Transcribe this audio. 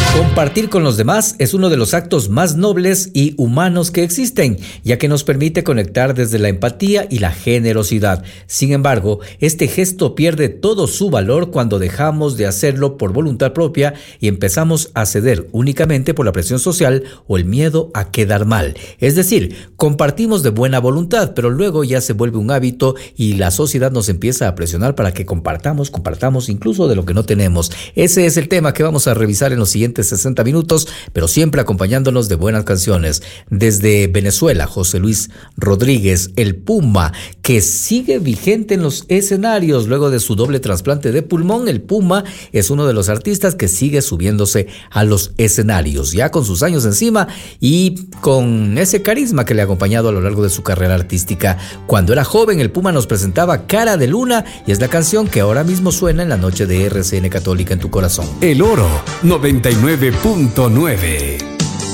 Compartir con los demás es uno de los actos más nobles y humanos que existen, ya que nos permite conectar desde la empatía y la generosidad. Sin embargo, este gesto pierde todo su valor cuando dejamos de hacerlo por voluntad propia y empezamos a ceder únicamente por la presión social o el miedo a quedar mal. Es decir, compartimos de buena voluntad, pero luego ya se vuelve un hábito y la sociedad nos empieza a presionar para que compartamos incluso de lo que no tenemos. Ese es el tema que vamos a revisar en los siguientes 60 minutos, pero siempre acompañándonos de buenas canciones. Desde Venezuela, José Luis Rodríguez, el Puma, que sigue vigente en los escenarios luego de su doble trasplante de pulmón. El Puma es uno de los artistas que sigue subiéndose a los escenarios, ya con sus años encima y con ese carisma que le ha acompañado a lo largo de su carrera artística. Cuando era joven, el Puma nos presentaba Cara de Luna y es la canción que ahora mismo suena en la noche de RCN Católica en tu corazón. El Oro 99.9.